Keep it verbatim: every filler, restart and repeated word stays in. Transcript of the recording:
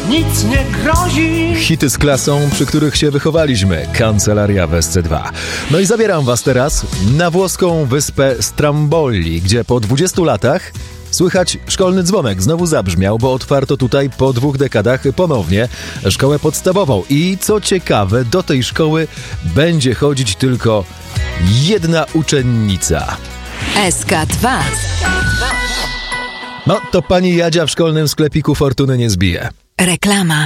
nic nie grozi. Hity z klasą, przy których się wychowaliśmy. Kancelaria w S C dwa. No i zabieram was teraz na włoską wyspę Stramboli, gdzie po dwudziestu latach słychać szkolny dzwonek. Znowu zabrzmiał, bo otwarto tutaj po dwóch dekadach ponownie szkołę podstawową. I co ciekawe, do tej szkoły będzie chodzić tylko jedna uczennica. S K dwa. No, to pani Jadzia w szkolnym sklepiku fortuny nie zbije. Reklama.